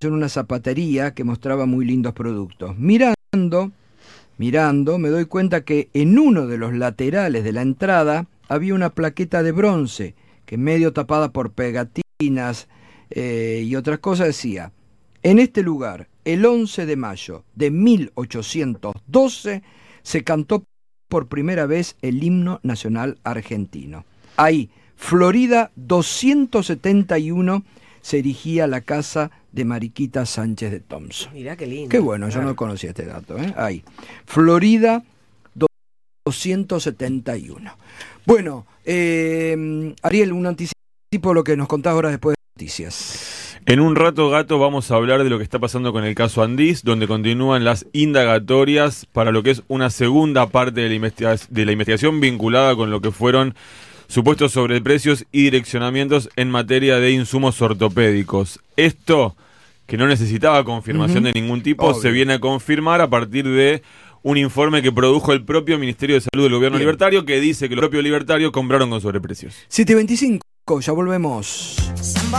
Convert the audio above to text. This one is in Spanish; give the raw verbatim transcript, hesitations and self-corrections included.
en una zapatería que mostraba muy lindos productos. Mirando, mirando, me doy cuenta que en uno de los laterales de la entrada había una plaqueta de bronce que medio tapada por pegatinas eh, y otras cosas decía: en este lugar, el once de mayo de mil ochocientos doce, se cantó por primera vez el himno nacional argentino. Ahí, Florida doscientos setenta y uno, se erigía la casa de Mariquita Sánchez de Thompson. Mirá qué lindo. Qué bueno, yo no conocía este dato, ¿eh? Ahí, Florida doscientos setenta y uno. Bueno, eh, Ariel, un anticipo de lo que nos contás ahora después de noticias. En un rato, Gato, vamos a hablar de lo que está pasando con el caso Andís, donde continúan las indagatorias para lo que es una segunda parte de la, investiga- de la investigación vinculada con lo que fueron supuestos sobreprecios y direccionamientos en materia de insumos ortopédicos. Esto, que no necesitaba confirmación uh-huh. de ningún tipo, Obvio. se viene a confirmar a partir de un informe que produjo el propio Ministerio de Salud del Gobierno Bien. Libertario, que dice que los propios libertarios compraron con sobreprecios. siete veinticinco, ya volvemos.